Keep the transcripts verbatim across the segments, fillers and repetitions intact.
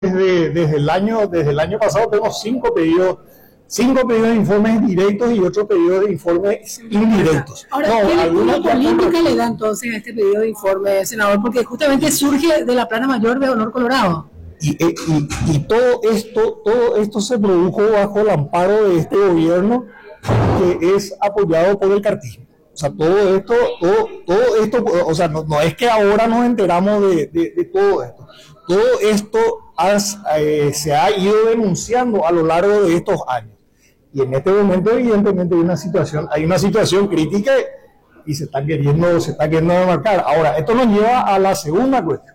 Desde, desde, el año, desde el año pasado tengo cinco pedidos, cinco pedidos de informes directos y otro pedido de informes indirectos. Ahora, no, ¿qué lectura política con... le da entonces a este pedido de informe, senador? Porque justamente surge de la plana mayor de Honor Colorado. Y, y, y todo esto, todo esto se produjo bajo el amparo de este gobierno que es apoyado por el cartismo. O sea, todo esto, todo, todo esto, o sea, no, no es que ahora nos enteramos de, de, de todo esto. Todo esto has, eh, se ha ido denunciando a lo largo de estos años. Y en este momento, evidentemente, hay una situación, hay una situación crítica y se está queriendo, se está queriendo demarcar. Ahora, esto nos lleva a la segunda cuestión.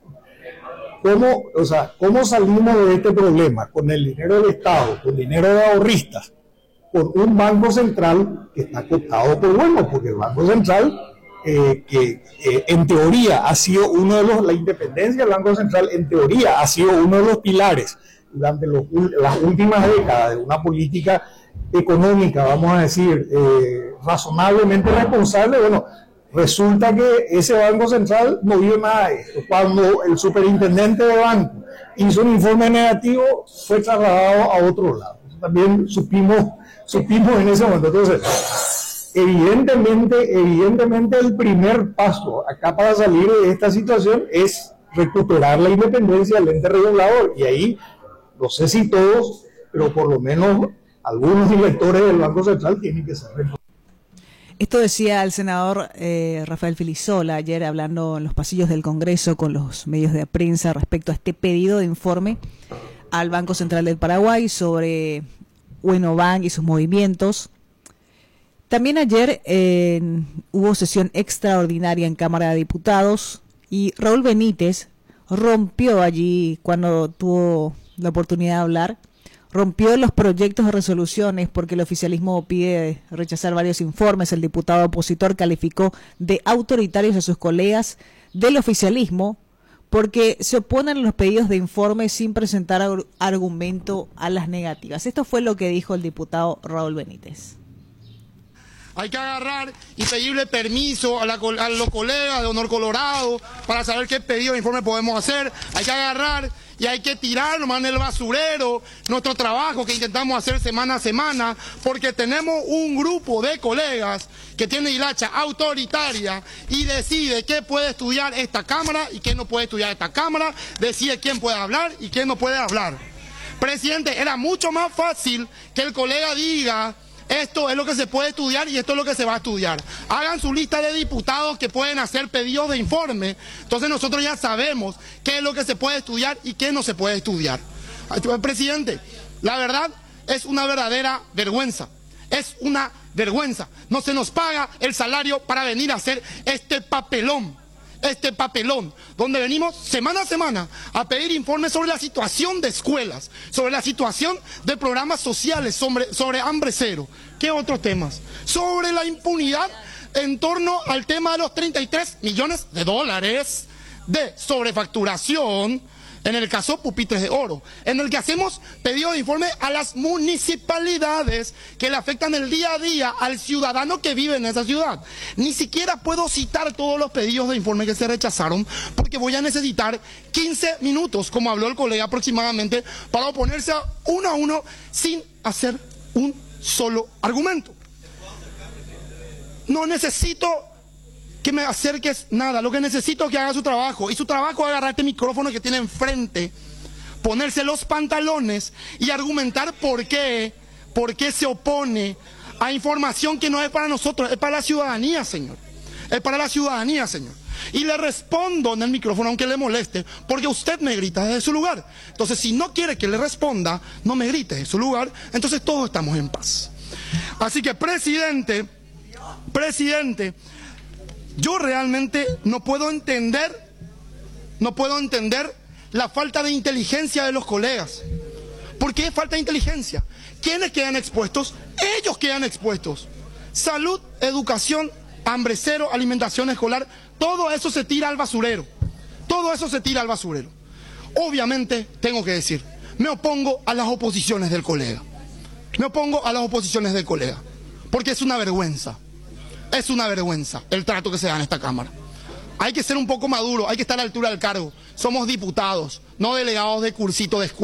¿Cómo, o sea, ¿cómo salimos de este problema? Con el dinero del Estado, con dinero de ahorristas, con un banco central que está cooptado por bueno, porque el Banco Central, eh, que eh, en teoría ha sido uno de los, la independencia del Banco Central, en teoría ha sido uno de los pilares durante los, las últimas décadas de una política económica, vamos a decir, eh, razonablemente responsable. Bueno, resulta que ese Banco Central no vio nada de esto. Cuando el superintendente de banco hizo un informe negativo, fue trasladado a otro lado. También supimos, supimos en ese momento. Entonces, evidentemente, evidentemente el primer paso acá para salir de esta situación es recuperar la independencia del ente regulador. Y ahí, no sé si todos, pero por lo menos algunos directores del Banco Central tienen que ser reformados. Esto decía el senador eh, Rafael Filisola ayer hablando en los pasillos del Congreso con los medios de prensa respecto a este pedido de informe al Banco Central del Paraguay sobre Buenobank y sus movimientos. También ayer eh, hubo sesión extraordinaria en Cámara de Diputados y Raúl Benítez rompió allí cuando tuvo la oportunidad de hablar. Rompió los proyectos de resoluciones porque el oficialismo pide rechazar varios informes. El diputado opositor calificó de autoritarios a sus colegas del oficialismo porque se oponen a los pedidos de informes sin presentar argumento a las negativas. Esto fue lo que dijo el diputado Raúl Benítez. Hay que agarrar y pedirle permiso a, la, a los colegas de Honor Colorado para saber qué pedido de informe podemos hacer. Hay que agarrar y hay que tirar nomás en el basurero nuestro trabajo que intentamos hacer semana a semana, porque tenemos un grupo de colegas que tiene hilacha autoritaria y decide qué puede estudiar esta Cámara y qué no puede estudiar esta Cámara, decide quién puede hablar y quién no puede hablar. Presidente, era mucho más fácil que el colega diga: esto es lo que se puede estudiar y esto es lo que se va a estudiar. Hagan su lista de diputados que pueden hacer pedidos de informe. Entonces nosotros ya sabemos qué es lo que se puede estudiar y qué no se puede estudiar. Presidente, la verdad es una verdadera vergüenza. Es una vergüenza. No se nos paga el salario para venir a hacer este papelón. Este papelón, donde venimos semana a semana a pedir informes sobre la situación de escuelas, sobre la situación de programas sociales, sobre, sobre hambre cero. ¿Qué otros temas? Sobre la impunidad en torno al tema de los treinta y tres millones de dólares de sobrefacturación en el caso Pupitres de Oro, en el que hacemos pedido de informe a las municipalidades que le afectan el día a día al ciudadano que vive en esa ciudad. Ni siquiera puedo citar todos los pedidos de informe que se rechazaron, porque voy a necesitar quince minutos, como habló el colega aproximadamente, para oponerse a uno a uno sin hacer un solo argumento. No necesito que me acerques nada, lo que necesito es que haga su trabajo, y su trabajo es agarrar este micrófono que tiene enfrente, ponerse los pantalones y argumentar por qué, por qué se opone a información que no es para nosotros, es para la ciudadanía, señor, es para la ciudadanía, señor. Y le respondo en el micrófono, aunque le moleste, porque usted me grita desde su lugar. Entonces, si no quiere que le responda, no me grite desde su lugar, entonces todos estamos en paz. Así que, presidente, presidente, yo realmente no puedo entender, no puedo entender la falta de inteligencia de los colegas. ¿Por qué falta de inteligencia? ¿Quiénes quedan expuestos? Ellos quedan expuestos. Salud, educación, hambre cero, alimentación escolar, todo eso se tira al basurero. Todo eso se tira al basurero. Obviamente, tengo que decir, me opongo a las oposiciones del colega. Me opongo a las oposiciones del colega, porque es una vergüenza. Es una vergüenza el trato que se da en esta Cámara. Hay que ser un poco maduro, hay que estar a la altura del cargo. Somos diputados, no delegados de cursito de escuela.